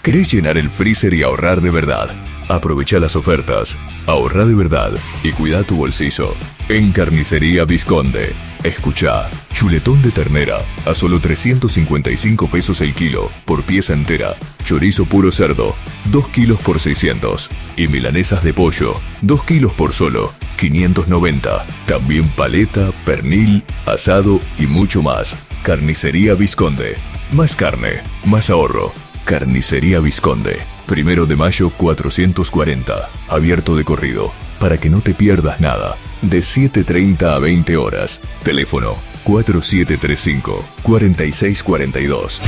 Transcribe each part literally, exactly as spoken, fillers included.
¿Querés llenar el freezer y ahorrar de verdad? Aprovecha las ofertas, ahorra de verdad y cuida tu bolsillo. En Carnicería Visconde. Escuchá, chuletón de ternera a solo trescientos cincuenta y cinco pesos el kilo por pieza entera. Chorizo puro cerdo, dos kilos por seiscientos. Y milanesas de pollo, dos kilos por solo quinientos noventa. También paleta, pernil, asado y mucho más. Carnicería Visconde. Más carne, más ahorro. Carnicería Visconde. Primero de mayo cuatrocientos cuarenta. Abierto de corrido. Para que no te pierdas nada. De siete treinta a veinte horas. Teléfono cuatro siete tres cinco, cuatro seis cuatro dos.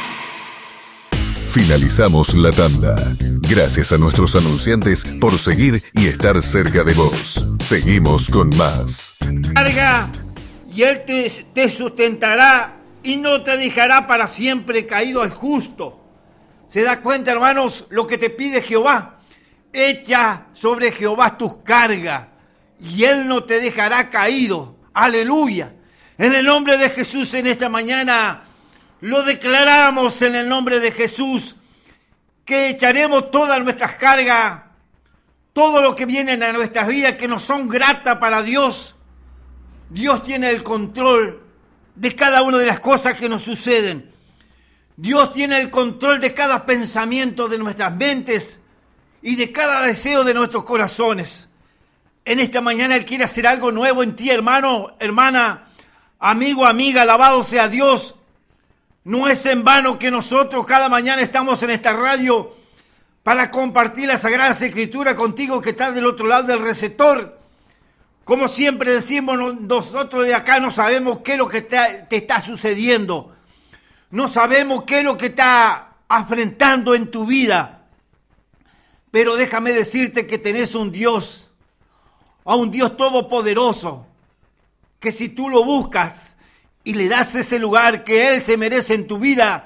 Finalizamos la tanda. Gracias a nuestros anunciantes por seguir y estar cerca de vos. Seguimos con más. Carga, y Él te, te sustentará y no te dejará para siempre caído al justo. ¿Se da cuenta, hermanos, lo que te pide Jehová? Echa sobre Jehová tus cargas y Él no te dejará caído. Aleluya. En el nombre de Jesús en esta mañana lo declaramos en el nombre de Jesús, que echaremos todas nuestras cargas, todo lo que viene a nuestras vidas que no son gratas para Dios. Dios tiene el control de cada una de las cosas que nos suceden. Dios tiene el control de cada pensamiento de nuestras mentes y de cada deseo de nuestros corazones. En esta mañana Él quiere hacer algo nuevo en ti, hermano, hermana, amigo, amiga, alabado sea Dios. No es en vano que nosotros cada mañana estamos en esta radio para compartir la Sagrada Escritura contigo que estás del otro lado del receptor. Como siempre decimos, nosotros de acá no sabemos qué es lo que te, te está sucediendo. No sabemos qué es lo que está afrontando en tu vida. Pero déjame decirte que tenés un Dios, a un Dios todopoderoso, que si tú lo buscas y le das ese lugar que Él se merece en tu vida,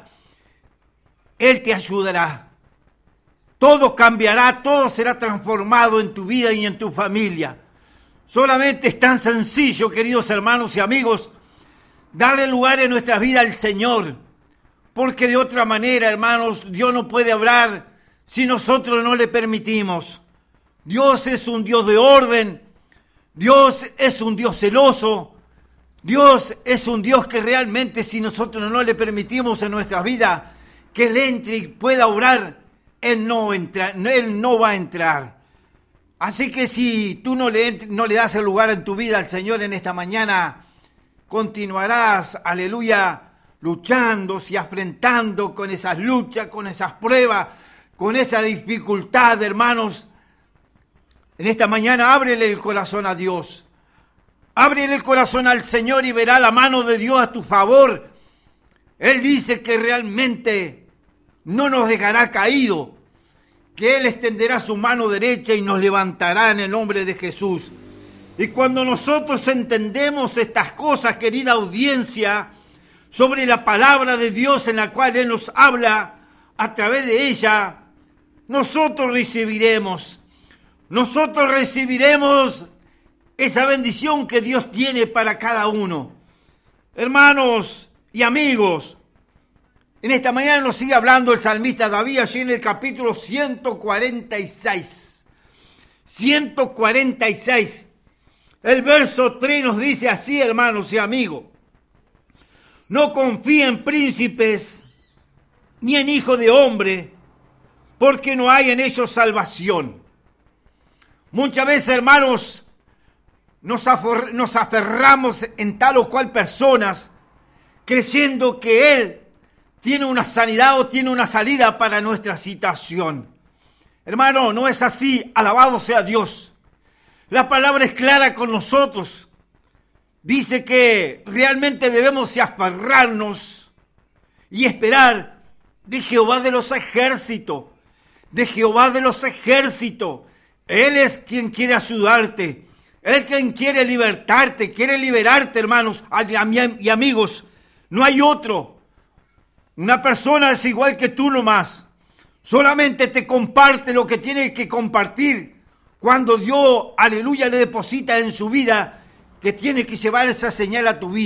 Él te ayudará. Todo cambiará, todo será transformado en tu vida y en tu familia. Solamente es tan sencillo, queridos hermanos y amigos, darle lugar en nuestras vidas al Señor. Porque de otra manera, hermanos, Dios no puede hablar si nosotros no le permitimos. Dios es un Dios de orden. Dios es un Dios celoso. Dios es un Dios que realmente si nosotros no le permitimos en nuestra vida que Él entre y pueda obrar, Él no, entra, Él no va a entrar. Así que si tú no le, no le das el lugar en tu vida al Señor en esta mañana, continuarás, aleluya, luchando y afrontando con esas luchas, con esas pruebas, con esa dificultad, hermanos. En esta mañana ábrele el corazón a Dios. Ábrele el corazón al Señor y verá la mano de Dios a tu favor. Él dice que realmente no nos dejará caído, que Él extenderá su mano derecha y nos levantará en el nombre de Jesús. Y cuando nosotros entendemos estas cosas, querida audiencia, sobre la palabra de Dios en la cual Él nos habla, a través de ella, nosotros recibiremos, nosotros recibiremos esa bendición que Dios tiene para cada uno. Hermanos y amigos, en esta mañana nos sigue hablando el salmista David, allí en el capítulo ciento cuarenta y seis. ciento cuarenta y seis. El verso tres nos dice así, hermanos y amigos. No confía en príncipes ni en hijos de hombre, porque no hay en ellos salvación. Muchas veces, hermanos, nos, afor- nos aferramos en tal o cual personas, creyendo que Él tiene una sanidad o tiene una salida para nuestra situación. Hermano, no es así. Alabado sea Dios. La palabra es clara con nosotros. Dice que realmente debemos aferrarnos y esperar de Jehová de los ejércitos. De Jehová de los ejércitos. Él es quien quiere ayudarte. Él es quien quiere libertarte. Quiere liberarte, hermanos y amigos. No hay otro. Una persona es igual que tú nomás. Solamente te comparte lo que tiene que compartir cuando Dios, aleluya, le deposita en su vida que tiene que llevar esa señal a tu vida.